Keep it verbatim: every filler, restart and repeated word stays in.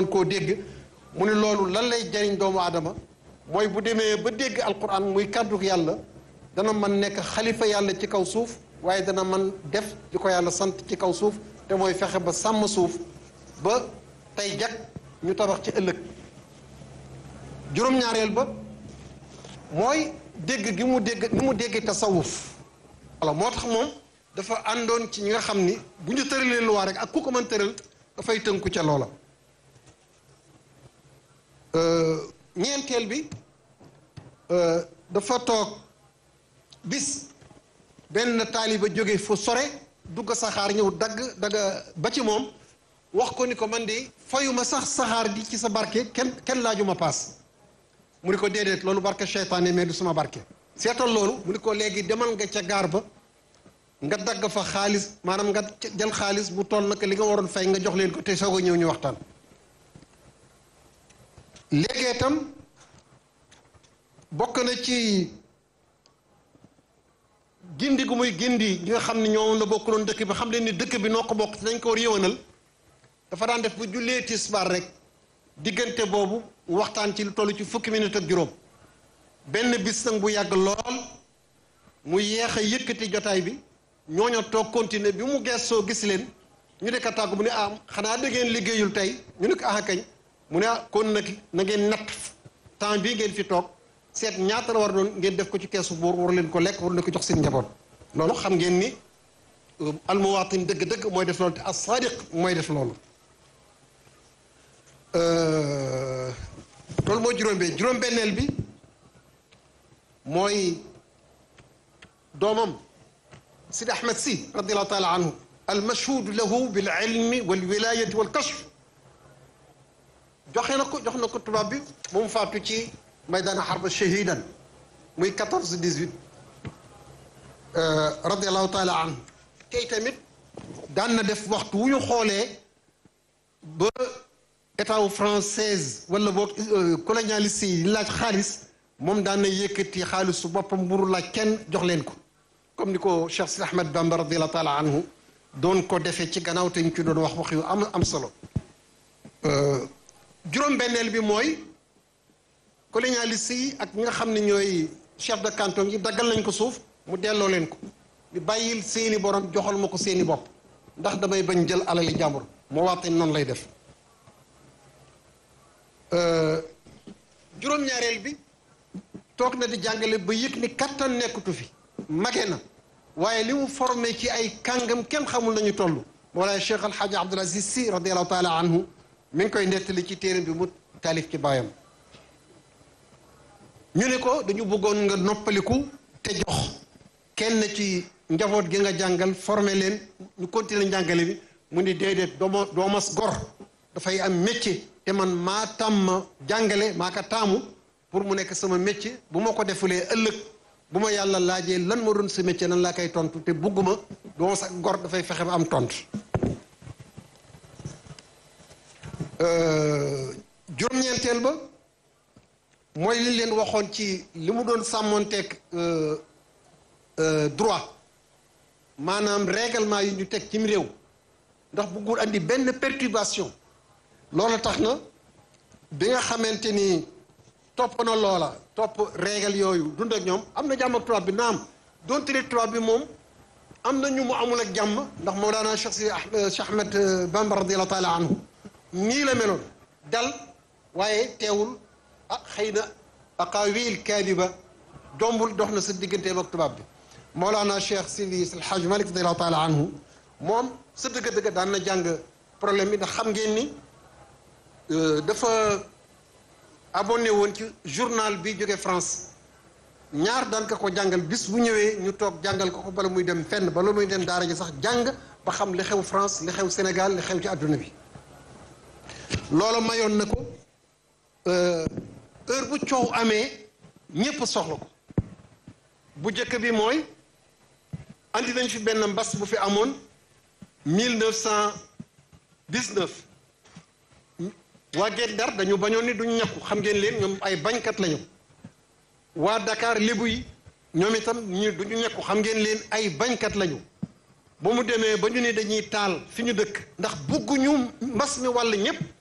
mën koo dégg mu ne loolu lan lay jariñ doomu aadama mooy bu demee ba dégg alquran muy kàddu yàlla dana mën nekk xalifa yàlla ci kaw suuf waaye dana mën def di ko yàlla sant ci kaw suuf te mooy fexe ba sàmm suuf ba tey jag ñu tabax ci ëllëg juróom-ñaareel ba mooy dégg gi mu dégg ni mu dégg tasawuf walla moo tax moom dafa àndoon ci ñi nga xam ni bu ñu tëralee luwaa rek ak ku ko mën tëral dafay tënku ca loola ñeenteel bi dafa toog bis benn taaliba jóge fu sore dugg saxaar ñëw dagg dagga ba ci moom wax ko ni ko man de fayuma sax saxaar gi ci sa barke kenn kenn laajuma paas mu ni ko déedéet loolu barke seytaane mais du sama barke seetal loolu mu ni ko léegi demal nga ca gaar ba nga dagg fa xaalis maanaam nga jël xaalis bu toll nag li nga waroon fay nga jox leen ko te soog a ñëw ñu waxtaan léegi itam bokk na ci gindi gu muy gindi ñi nga xam ne ñoom la bokkuloon dëkk bi xam leen ni dëkk bi noo ko bokk te dañ ko war yëwanal dafa daan def bu jullee tisbaar rek diggante boobu waxtaan ci lu toll ci fukki minute ak juróom benn bis nag bu yàgg lool mu yeex a yëkkati jotaay bi ñooña toog continuer bi mu geesoo gis leen ñu nekk a tàggu mu ne ah xanaa da ngeen liggéeyul tey ñu ne ko ah kañ mu ne ah kon nag na ngeen natt temps bii ngeen fi toog seet ñaata la war doon ngeen def ko ci keesu buur war leen ko lekk war leen ko jox seen njaboot loolu xam ngeen ni almuwaatin dëgg-dëgg mooy def loolu te as-saadiq mooy def loolu loolu mooy juróom-benn juróom-benneel bi mooy doomam Sidi Ahmed Sy radiallahu taala anhu almashhuud lahu bil ilmi wal wilayati wal kashf joxe na ko jox na ko tubaab bi moom faatu ci maydana xarba shahidan muy quatorze dix-huit radiallahu taala anhu tey tamit daan na def waxtu wu ñu xoolee ba état wu française wala boog colonialiste yi laaj xaalis moom daan na yëkkati xaalisu boppam buru laaj kenn jox leen ko comme ni ko Cheikh Sidi Ahmed Bamba radiallahu taala anhu doon ko defee ci gannaaw te ñu ci doon wax wax yu am am solo juróom-benneel bi mooy colonialiste yi ak ñi nga xam ne ñooy chef de canton yi daggal nañ ko suuf mu delloo leen ko di bàyyil seeni borom joxal ma ko seeni bopp ndax damay bañ jël alali jàmbur moo waate noonu lay def juróom-ñaareel bi toog na di jàngale ba yëg ni kattan nekkatu fi mage na waaye li mu formé ci ay kàngam kenn xamul nañu toll moolaay Cheikh Alxaaji Abdul Aziz Sy radiallahu taala anhu mi ngi koy nettali ci téere bi mu taalif ci baayam ñu ne ko dañu bëggoon nga noppaliku te jox kenn ci njaboot gi nga jàngal formé leen ñu continuer njàngale bi mu ni déedéet dooma doomas gor dafay am métier te man maa tàmm jàngale maa ko taamu pour mu nekk sama métier bu ma ko defulee ëllëg bu ma yàlla laajee lan ma doon sa métier lan laa koy tontu te bugguma doomas ak gor dafay fexe ba am tontu juróom-ñeenteel ba mooy li leen waxoon ci li mu doon sàmmoonteeg droit maanaam règlement yi ñu teg cim réew ndax bëggul andi benn perturbation loola tax na bi nga xamante ni topp na loola topp règle yooyu dund ak ñoom am na jàmm ak tubaab bi naam doon tere tubaab bi moom am na ñu mu amul ak jàmm ndax Mawlana Cheikh si Cheikh Ahmed Bamba radiallahu taala anhu nii la meloon dal waaye teewul ah xëy na aqaawil kaadiba dombul dox na sa digganteem ak tubaab bi Mawlana Cheikh Sidi El Hadj Malick radiallahu taala anhu moom sa dëgg-dëgg daan na jàng problème bi ndax xam ngeen ni dafa abonné woon ci journal bi jóge France ñaar daan ka ko jàngal bis bu ñëwee ñu toog jàngal ko ko bala muy dem fenn bala muy dem daara ji sax jàng ba xam li xew France li xew Sénégal li xew ci àdduna bi loola mayoon na ko heure bu coow amee ñépp soxla ko bu njëkk bi mooy andi nañ fi benn mbas bu fi amoon mille neuf cent dix-neuf waa Guet Ndar dañu bañoon ni duñ ñàkku xam ngeen leen ñoom ay bañkat lañu waa Dakar lébu yi ñoom itam ñu duñu ñàkku xam ngeen leen ay bañkat lañu ba mu demee ba ñu ne dañuy taal fi ñu dëkk ndax bugguñu mbas mi wàll ñépp